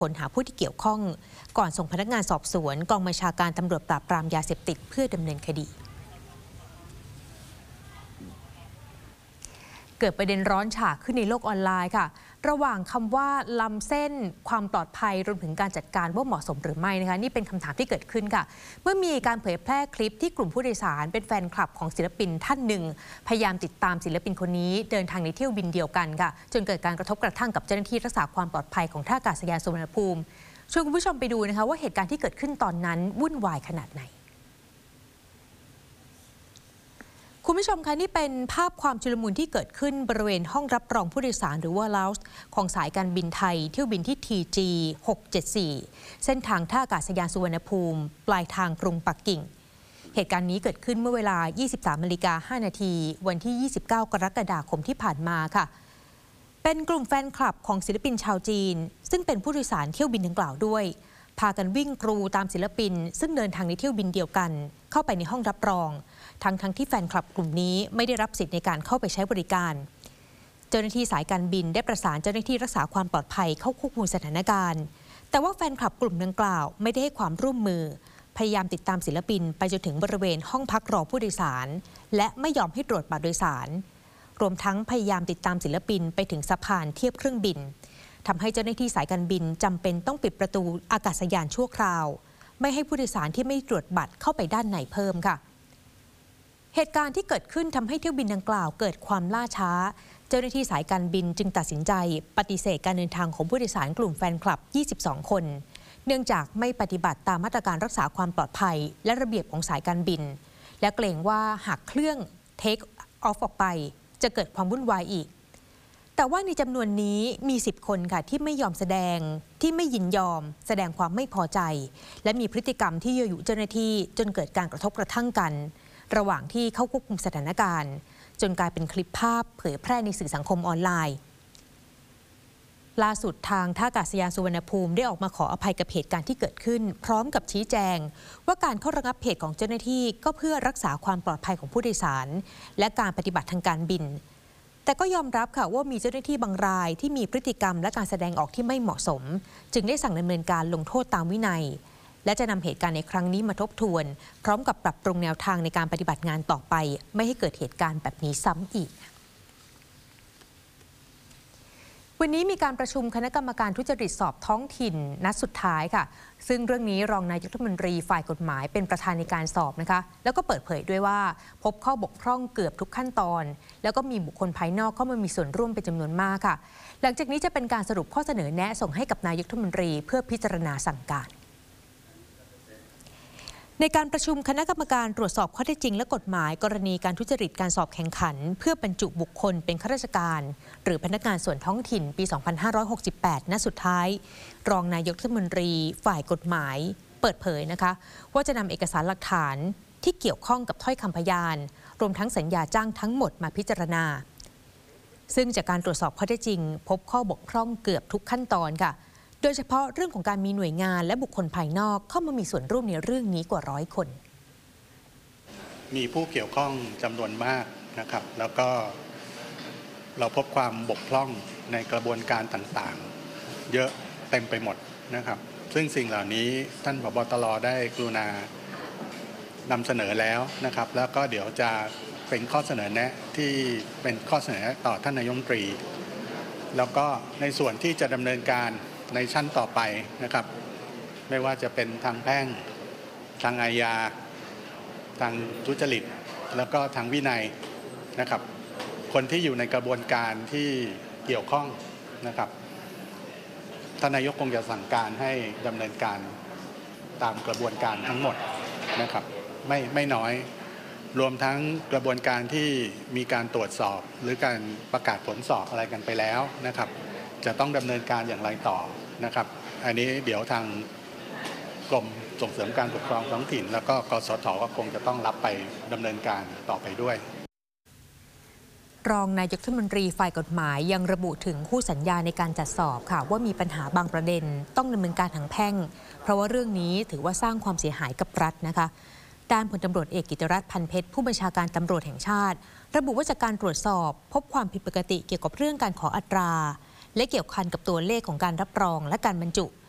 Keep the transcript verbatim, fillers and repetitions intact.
ค้นหาผู้ที่เกี่ยวข้องก่อนส่งพนักงานสอบสวนกองบัญชาการตำรวจปราบปรามยาเสพติดเพื่อดำเนินคดีเกิดประเด็นร้อนฉากขึ้นในโลกออนไลน์ค่ะระหว่างคำว่าล้ำเส้นความปลอดภัยรวมถึงการจัดการว่าเหมาะสมหรือไม่นะคะนี่เป็นคำถามที่เกิดขึ้นค่ะเมื่อมีการเผยแพร่คลิปที่กลุ่มผู้โดยสารเป็นแฟนคลับของศิลปินท่านหนึ่งพยายามติดตามศิลปินคนนี้เดินทางในเที่ยวบินเดียวกันค่ะจนเกิดการกระทบกระทั่งกับเจ้าหน้าที่รักษาความปลอดภัยของท่าอากาศยานสุวรรณภูมิชวนคุณผู้ชมไปดูนะคะว่าเหตุการณ์ที่เกิดขึ้นตอนนั้นวุ่นวายขนาดไหนคุณผู้ชมคะนี่เป็นภาพความชุลมุนที่เกิดขึ้นบริเวณห้องรับรองผู้โดยสารหรือว่า lounge ของสายการบินไทยเที่ยวบินที่ ที จี หกเจ็ดสี่ เส้นทางท่าอากาศยานสุวรรณภูมิปลายทางกรุงปักกิ่งเหตุการณ์นี้เกิดขึ้นเมื่อเวลา ยี่สิบสามนาฬิกาห้านาทีวันที่ ยี่สิบเก้า กรกฎาคมที่ผ่านมาค่ะเป็นกลุ่มแฟนคลับของศิลปินชาวจีนซึ่งเป็นผู้โดยสารเที่ยวบินดังกล่าวด้วยพากันวิ่งกรูตามศิลปินซึ่งเดินทางในเที่ยวบินเดียวกันเข้าไปในห้องรับรองทั้งทั้งที่แฟนคลับกลุ่มนี้ไม่ได้รับสิทธิ์ในการเข้าไปใช้บริการเจ้าหน้าที่สายการบินได้ประสานเจ้าหน้าที่รักษาความปลอดภัยเข้าควบคุมสถานการณ์แต่ว่าแฟนคลับกลุ่มดังกล่าวไม่ได้ให้ความร่วมมือพยายามติดตามศิลปินไปจนถึงบริเวณห้องพักรอผู้โดยสารและไม่ยอมให้ตรวจบัตรโดยสารรวมทั้งพยายามติดตามศิลปินไปถึงสะพานเทียบเครื่องบินทำให้เจ้าหน้าที่สายการบินจำเป็นต้องปิดประตูอากาศยานชั่วคราวไม่ให้ผู้โดยสารที่ไม่ตรวจบัตรเข้าไปด้านในเพิ่มค่ะเหตุการณ์ที่เกิดขึ้นทำให้เที่ยวบินดังกล่าวเกิดความล่าช้าเจ้าหน้าที่สายการบินจึงตัดสินใจปฏิเสธการเดินทางของผู้โดยสารกลุ่มแฟนคลับยี่สิบสองคนเนื่องจากไม่ปฏิบัติตามมาตรการรักษาความปลอดภัยและระเบียบของสายการบินและเกรงว่าหากเครื่องเทคออฟออกไปจะเกิดความวุ่นวายอีกแต่ว่าในจำนวนนี้มีสิบคนค่ะที่ไม่ยอมแสดงที่ไม่ยินยอมแสดงความไม่พอใจและมีพฤติกรรมที่ยั่วยุเจ้าหน้าที่จนเกิดการกระทบกระทั่งกันระหว่างที่เข้าควบคุมสถานการณ์จนกลายเป็นคลิปภาพเผยแพร่ในสื่อสังคมออนไลน์ล่าสุดทางท่าอากาศยานสุวรรณภูมิได้ออกมาขออภัยกับเหตุการณ์ที่เกิดขึ้นพร้อมกับชี้แจงว่าการเข้าระงับเหตุของเจ้าหน้าที่ก็เพื่อรักษาความปลอดภัยของผู้โดยสารและการปฏิบัติทางการบินแต่ก็ยอมรับค่ะว่ามีเจ้าหน้าที่บางรายที่มีพฤติกรรมและการแสดงออกที่ไม่เหมาะสมจึงได้สั่งดำเนินการลงโทษตามวินัยและจะนำเหตุการณ์ในครั้งนี้มาทบทวนพร้อมกับปรับปรุงแนวทางในการปฏิบัติงานต่อไปไม่ให้เกิดเหตุการณ์แบบนี้ซ้ำอีกวันนี้มีการประชุมคณะกรรมการทุจริตสอบท้องถิ่นนัดสุดท้ายค่ะซึ่งเรื่องนี้รองนายกรัฐมนตรีฝ่ายกฎหมายเป็นประธานในการสอบนะคะแล้วก็เปิดเผยด้วยว่าพบข้อบกพร่องเกือบทุกขั้นตอนแล้วก็มีบุคคลภายนอกเข้ามามีส่วนร่วมเป็นจำนวนมากค่ะหลังจากนี้จะเป็นการสรุปข้อเสนอแนะส่งให้กับนายกรัฐมนตรีเพื่อพิจารณาสั่งการในการประชุมคณะกรรมการตรวจสอบข้อเท็จจริงและกฎหมายกรณีการทุจริตการสอบแข่งขันเพื่อบรรจุบุคคลเป็นข้าราชการหรือพนักงานส่วนท้องถิ่นปี สองพันห้าร้อยหกสิบแปด ณ สุดท้ายรองนายกรัฐมนตรีฝ่ายกฎหมายเปิดเผยนะคะว่าจะนำเอกสารหลักฐานที่เกี่ยวข้องกับถ้อยคำพยานรวมทั้งสัญญาจ้างทั้งหมดมาพิจารณาซึ่งจากการตรวจสอบข้อเท็จจริงพบข้อบกพร่องเกือบทุกขั้นตอนค่ะโดยเฉพาะเรื่องของการมีหน่วยงานและบุคคลภายนอกเข้ามามีส่วนร่วมในเรื่องนี้กว่าร้อยคนมีผู้เกี่ยวข้องจำนวนมากนะครับแล้วก็เราพบความบกพร่องในกระบวนการต่างๆเยอะเต็มไปหมดนะครับซึ่งสิ่งเหล่านี้ท่านผบ.ตร.ได้กรุณานำเสนอแล้วนะครับแล้วก็เดี๋ยวจะเป็นข้อเสนอแนะที่เป็นข้อเสนอต่อท่านนายกรัฐมนตรีแล้วก็ในส่วนที่จะดำเนินการในชั้นต่อไปนะครับไม่ว่าจะเป็นทางแพ่งทางอาญาทางทุจริตแล้วก็ทางวินัยนะครับคนที่อยู่ในกระบวนการที่เกี่ยวข้องนะครับท่านนายกคงจะสั่งการให้ดำเนินการตามกระบวนการทั้งหมดนะครับไม่ไม่น้อยรวมทั้งกระบวนการที่มีการตรวจสอบหรือการประกาศผลสอบอะไรกันไปแล้วนะครับจะต้องดำเนินการอย่างไรต่อนะครับอันนี้เดี๋ยวทางกรมส่งเสริมการปกครองท้องถิ่นแล้วก็กสทก็คงจะต้องรับไปดำเนินการต่อไปด้วยรองนายกรัฐมนตรีฝ่ายกฎหมายยังระบุถึงคู่สัญญาในการจัดสอบค่ะว่ามีปัญหาบางประเด็นต้องดำเนินการทางแพ่งเพราะว่าเรื่องนี้ถือว่าสร้างความเสียหายกับรัฐนะคะด้านพลตำรวจเอกกิติรัตน์ พันเพชรผู้บัญชาการตำรวจแห่งชาติระบุว่าจากการตรวจสอบพบความผิดปกติเกี่ยวกับเรื่องการขออัตราและเกี่ยวพันกับตัวเลขของการรับรองและการบรรจุ